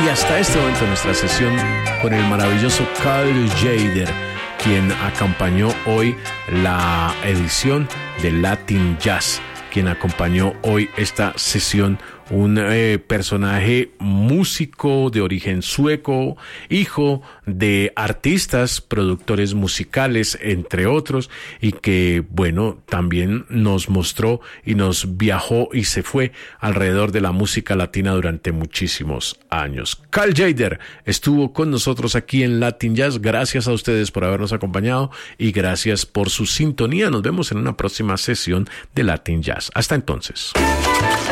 Y hasta este momento nuestra sesión con el maravilloso Carl Jader, quien acompañó hoy la edición de Latin Jazz, quien acompañó hoy esta sesión, un personaje músico de origen sueco, hijo de artistas, productores musicales, entre otros, y que, bueno, también nos mostró y nos viajó y se fue alrededor de la música latina durante muchísimos años. Carl Jader estuvo con nosotros aquí en Latin Jazz. Gracias a ustedes por habernos acompañado y gracias por su sintonía. Nos vemos en una próxima sesión de Latin Jazz. Hasta entonces.